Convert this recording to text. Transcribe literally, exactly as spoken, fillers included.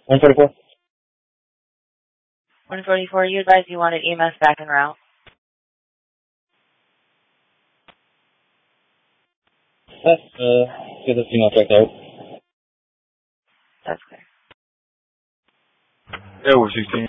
one forty-four. one forty-four, you advised you wanted E M S back en route. Uh, uh, get this email checked out. That's clear. Yeah, we're sixteen.